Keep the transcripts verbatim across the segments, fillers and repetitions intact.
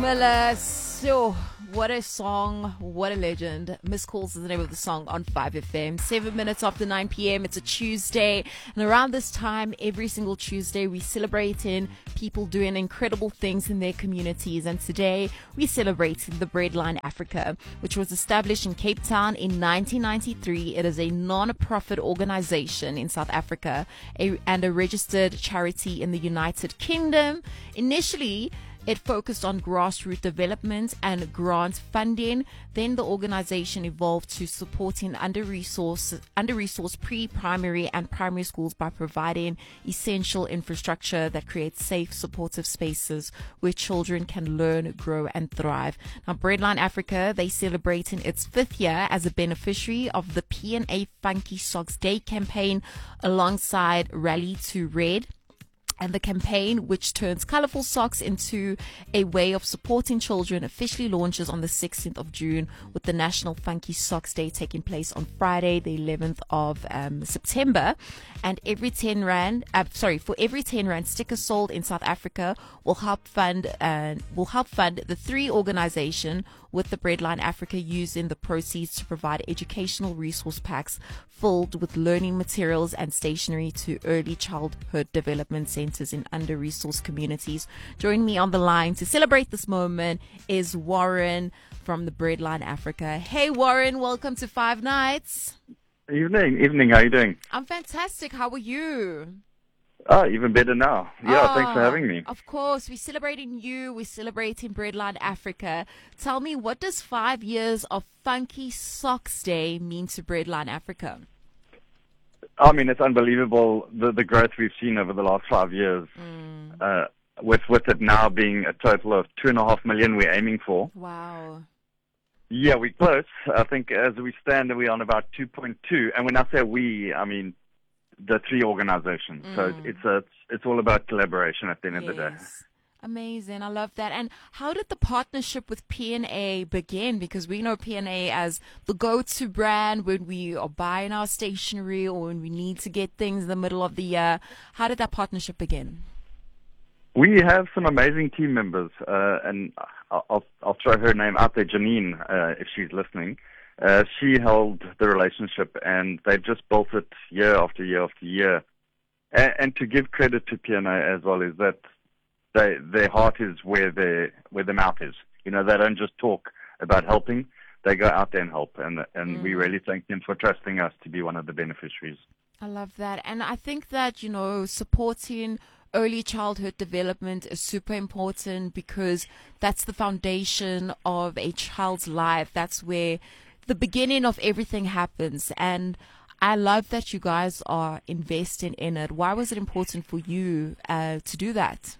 Miller, so what a song, what a legend. Miss Calls is the name of the song on five F M. Seven minutes after nine p.m. It's a Tuesday, and around this time, every single Tuesday, we celebrating people doing incredible things in their communities. And today, we celebrating the Breadline Africa, which was established in Cape Town in nineteen ninety-three. It is a non-profit organization in South Africa a, and a registered charity in the United Kingdom. Initially, it focused on grassroots development and grant funding. Then the organization evolved to supporting under-resourced, under-resourced pre-primary and primary schools by providing essential infrastructure that creates safe, supportive spaces where children can learn, grow, and thrive. Now, Breadline Africa, they celebrating its fifth year as a beneficiary of the P and A Funky Socks Day campaign alongside Rally to Red. And the campaign, which turns colorful socks into a way of supporting children, officially launches on the sixteenth of June, with the National Funky Socks Day taking place on Friday, the eleventh of um, September. And every ten rand, uh, sorry, for every ten rand sticker sold in South Africa will help fund, uh, will help fund the three organization with the Breadline Africa, using the proceeds to provide educational resource packs filled with learning materials and stationery to early childhood development centers in under-resourced communities. Joining me on the line to celebrate this moment is Warren from the Breadline Africa. Hey Warren, welcome to Five Nights. Evening, evening. How are you doing? I'm fantastic. How are you? Oh, even better now. Yeah, oh, thanks for having me. Of course, we're celebrating you. We're celebrating Breadline Africa. Tell me, what does five years of Funky Socks Day mean to Breadline Africa? I mean, it's unbelievable the the growth we've seen over the last five years. Mm. Uh, with with it now being a total of two and a half million, we're aiming for. Wow. Yeah, we're close. I think as we stand, we're on about two point two. And when I say we, I mean the three organizations. Mm. So it's a, it's all about collaboration at the end yes. of the day. Amazing. I love that. And how did the partnership with P and A begin? Because we know P and A as the go-to brand when we are buying our stationery or when we need to get things in the middle of the year. How did that partnership begin? We have some amazing team members, uh, and I'll, I'll throw her name out there, Janine, uh, if she's listening. Uh, she held the relationship, and they've just built it year after year after year. And, and to give credit to P and A as well is that they, their heart is where their where their mouth is. You know, they don't just talk about helping; they go out there and help. And and mm. we really thank them for trusting us to be one of the beneficiaries. I love that, and I think that you know supporting early childhood development is super important because that's the foundation of a child's life. That's where the beginning of everything happens. And I love that you guys are investing in it. Why was it important for you uh, to do that?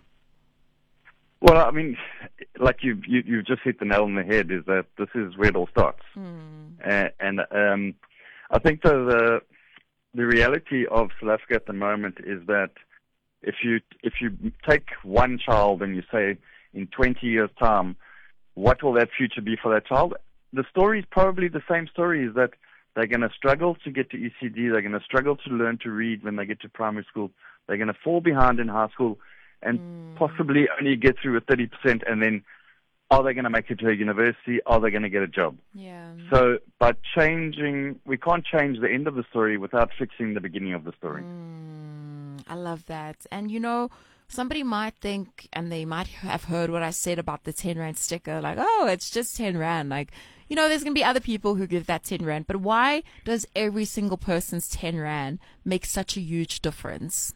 Well, I mean, like you, you, you just hit the nail on the head, is that this is where it all starts. Mm. Uh, and um, I think the, the the reality of South Africa at the moment is that if you if you take one child and you say in twenty years' time, what will that future be for that child? The story is probably the same story, is that they're going to struggle to get to E C D, they're going to struggle to learn to read when they get to primary school, they're going to fall behind in high school, and mm. possibly only get through with thirty percent, and then are they going to make it to a university? Are they going to get a job? Yeah. So by changing, we can't change the end of the story without fixing the beginning of the story. Mm, I love that. And, you know, somebody might think, and they might have heard what I said about the ten rand sticker, like, oh, it's just ten rand. Like, you know, there's going to be other people who give that ten rand. But why does every single person's ten rand make such a huge difference?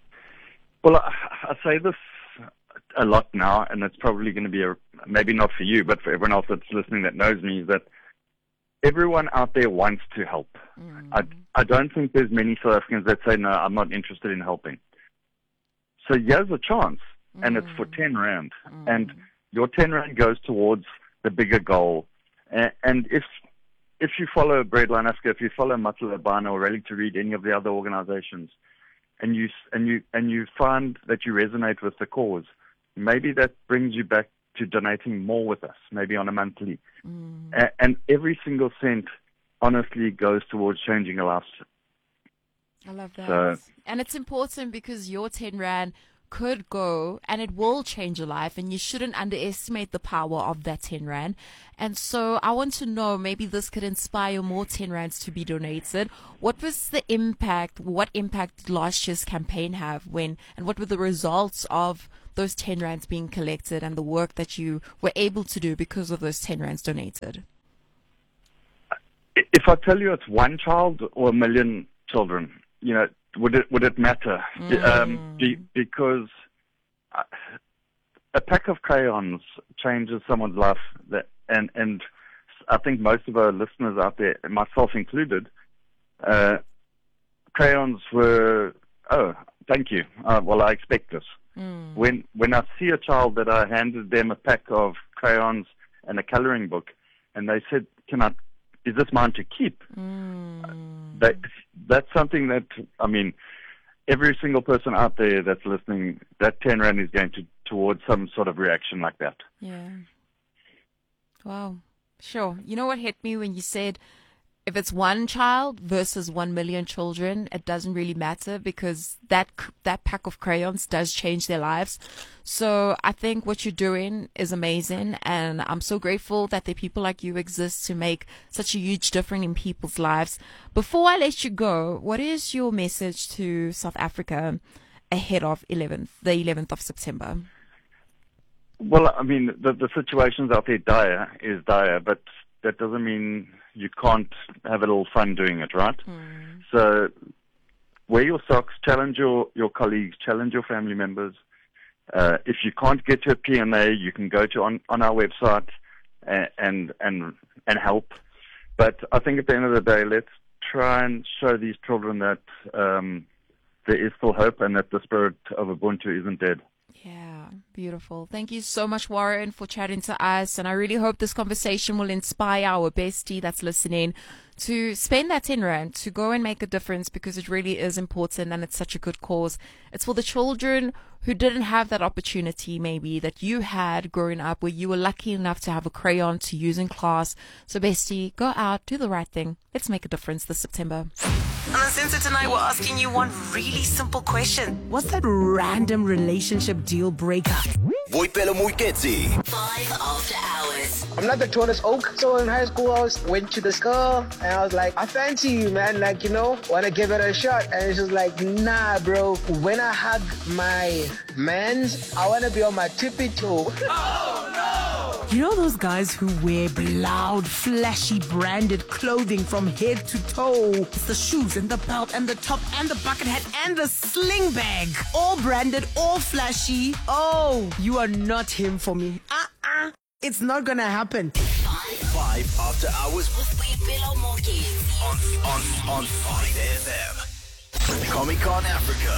Well, I, I say this a lot now, and it's probably going to be a, maybe not for you, but for everyone else that's listening that knows me, is that everyone out there wants to help. Mm. I, I don't think there's many South Africans that say, no, I'm not interested in helping. So here's a chance, and mm. it's for ten rand. Mm. And your ten rand goes towards the bigger goal. And, and if if you follow Breadline Africa, if you follow Matla Labana or Rally to Read, any of the other organizations, and you and you and you find that you resonate with the cause, maybe that brings you back to donating more with us, maybe on a monthly. Mm. A- and every single cent, honestly, goes towards changing a life. I love that. So, and it's important because your ten rand could go and it will change your life, and you shouldn't underestimate the power of that ten rand. And so I want to know, maybe this could inspire more ten rands to be donated. What was the impact, what impact did last year's campaign have when, and what were the results of those ten rands being collected and the work that you were able to do because of those ten rands donated? If I tell you it's one child or a million children, you know, would it would it matter? Mm. Um, be, because a pack of crayons changes someone's life, that, and and I think most of our listeners out there, myself included, uh, crayons were, oh, thank you. Uh, well, I expect this. Mm. When when I see a child that I handed them a pack of crayons and a coloring book, and they said, "Can I? Is this mine to keep?" Mm. That that's something that, I mean, every single person out there that's listening, that ten rand is going to towards some sort of reaction like that. Yeah. Wow. Sure. You know what hit me when you said, if it's one child versus one million children, it doesn't really matter, because that that pack of crayons does change their lives. So I think what you're doing is amazing, and I'm so grateful that there are people like you exist to make such a huge difference in people's lives. Before I let you go, what is your message to South Africa ahead of eleventh, the eleventh of September? Well, I mean, the, the situations out there dire is dire, but that doesn't mean you can't have a little fun doing it, right? Mm. So wear your socks, challenge your, your colleagues, challenge your family members. Uh, if you can't get to a P M A, you can go to on, on our website and, and and and help. But I think at the end of the day, let's try and show these children that um, there is still hope and that the spirit of Ubuntu isn't dead. Yeah, beautiful. Thank you so much, Warren, for chatting to us. And I really hope this conversation will inspire our bestie that's listening to spend that ten rand, to go and make a difference, because it really is important and it's such a good cause. It's for the children who didn't have that opportunity, maybe, that you had growing up, where you were lucky enough to have a crayon to use in class. So, bestie, go out, do the right thing. Let's make a difference this September. And on Sensor tonight, we're asking you one really simple question. What's that random relationship deal breaker? Boipelo Muiketsi. Five after hours. I'm not the tallest oak, so in high school I was went to this girl and I was like, I fancy you, man, like, you know, wanna give it a shot. And she was like, nah, bro, when I hug my mans, I wanna be on my tippy toe. You know those guys who wear loud, flashy, branded clothing from head to toe? It's the shoes and the belt and the top and the bucket hat and the sling bag. All branded, all flashy. Oh, you are not him for me. Uh-uh. It's not gonna happen. Five after hours With Boipelo Moeketsi. on on on five F M. Comic Con Africa.